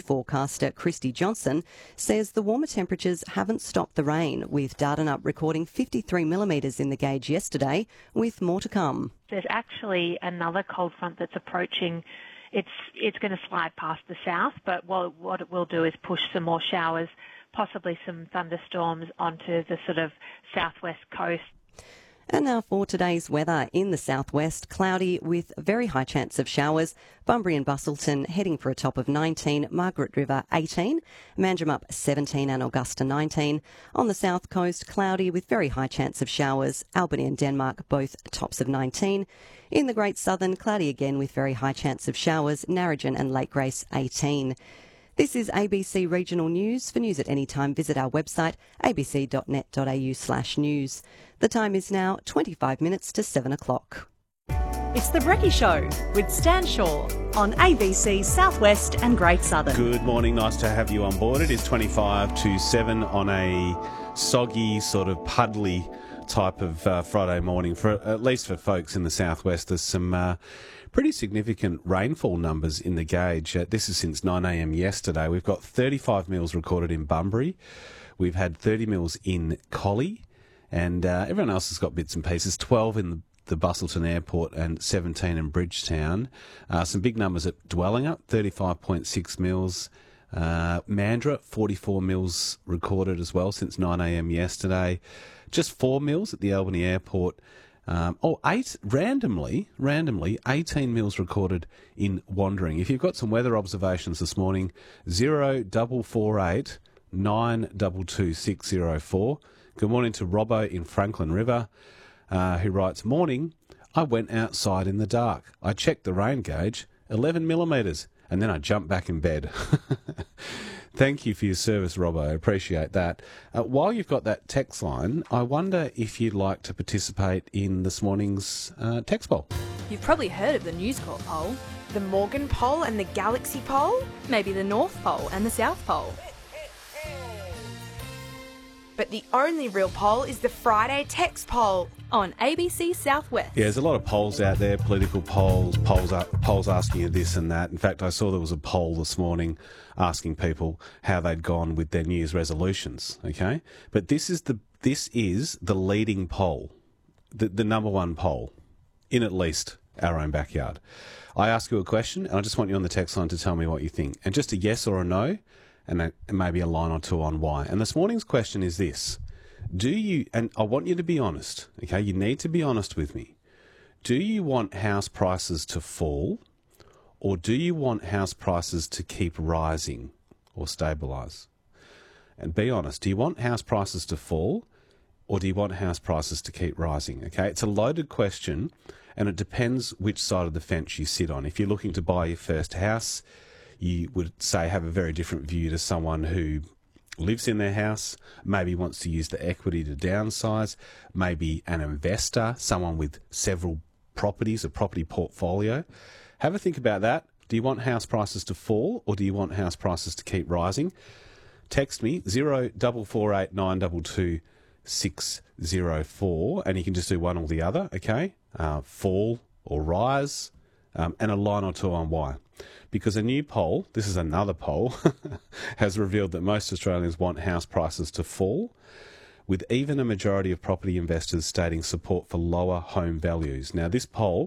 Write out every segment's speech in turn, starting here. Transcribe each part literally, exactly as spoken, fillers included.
forecaster Christy Johnson says the warmer temperatures haven't stopped the rain, with Dardanup recording fifty-three millimetres in the gauge yesterday, with more to come. There's actually another cold front that's approaching. It's it's going to slide past the south, but what, what it will do is push some more showers, possibly some thunderstorms onto the sort of southwest coast. And now for today's weather. In the southwest, cloudy with very high chance of showers. Bunbury and Busselton heading for a top of nineteen, Margaret River eighteen, Manjimup seventeen and Augusta nineteen. On the south coast, cloudy with very high chance of showers. Albany and Denmark both tops of nineteen. In the Great Southern, cloudy again with very high chance of showers. Narrogin and Lake Grace eighteen. This is A B C Regional News. For news at any time, visit our website, a b c dot net dot a u slash news. The time is now twenty-five minutes to seven o'clock. It's The Brekkie Show with Stan Shaw on A B C Southwest and Great Southern. Good morning. Nice to have you on board. It is twenty-five to seven on a soggy, sort of puddly type of uh, Friday morning, for at least for folks in the southwest. There's some uh, pretty significant rainfall numbers in the gauge. Uh, this is since nine a m yesterday. We've got thirty-five mils recorded in Bunbury. We've had thirty mils in Collie, and uh, everyone else has got bits and pieces. twelve in the, the Busselton Airport and seventeen in Bridgetown. Uh, some big numbers at Dwellingup, thirty-five point six mils. Uh, Mandurah, forty-four mils recorded as well since nine a m yesterday. Just four mils at the Albany Airport. Um, oh, eight, randomly, randomly, eighteen mils recorded in Wandering. If you've got some weather observations this morning, zero double four eight nine double two six zero four. Good morning to Robbo in Franklin River, uh, who writes, morning, I went outside in the dark. I checked the rain gauge, eleven millimetres, and then I jumped back in bed. Thank you for your service, Robbo. I appreciate that. Uh, while you've got that text line, I wonder if you'd like to participate in this morning's uh, text poll. You've probably heard of the News Corp poll. The Morgan poll and the Galaxy poll? Maybe the North Pole and the South Pole. But the only real poll is the Friday text poll on A B C Southwest. Yeah, there's a lot of polls out there, political polls, polls polls asking you this and that. In fact, I saw there was a poll this morning asking people how they'd gone with their New Year's resolutions, okay? But this is the this is the leading poll, the, the number one poll in at least our own backyard. I ask you a question, and I just want you on the text line to tell me what you think. And just a yes or a no, and, a, and maybe a line or two on why. And this morning's question is this. Do you, and I want you to be honest, okay? You need to be honest with me. Do you want house prices to fall, or do you want house prices to keep rising or stabilise? And be honest, do you want house prices to fall, or do you want house prices to keep rising? Okay, it's a loaded question, and it depends which side of the fence you sit on. If you're looking to buy your first house, you would say have a very different view to someone who lives in their house, maybe wants to use the equity to downsize, maybe an investor, someone with several properties, a property portfolio. Have a think about that. Do you want house prices to fall, or do you want house prices to keep rising? Text me zero double four eight nine double two six zero four, and you can just do one or the other, okay? Uh, fall or rise, um, and a line or two on why. Because a new poll, this is another poll, has revealed that most Australians want house prices to fall, with even a majority of property investors stating support for lower home values. Now, this poll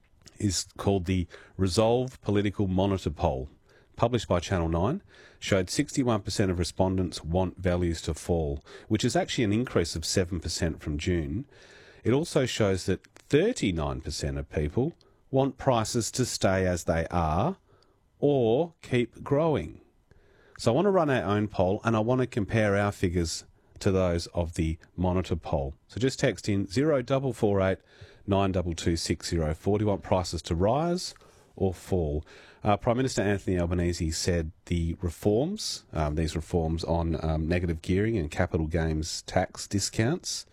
is called the Resolve Political Monitor Poll, published by Channel nine, showed sixty-one percent of respondents want values to fall, which is actually an increase of seven percent from June. It also shows that thirty-nine percent of people want prices to stay as they are or keep growing. So I want to run our own poll, and I want to compare our figures to those of the Monitor poll. So just text in zero double four eight nine double two six zero four. Do you want prices to rise or fall? Uh, Prime Minister Anthony Albanese said the reforms, um, these reforms on um, negative gearing and capital gains tax discounts,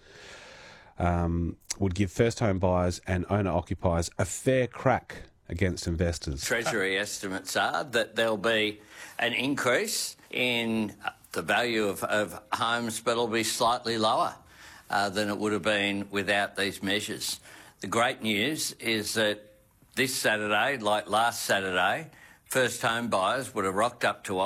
um, would give first home buyers and owner-occupiers a fair crack against investors. Treasury estimates are that there'll be an increase in the value of, of homes, but it'll be slightly lower uh, than it would have been without these measures. The great news is that this Saturday, like last Saturday, first home buyers would have rocked up to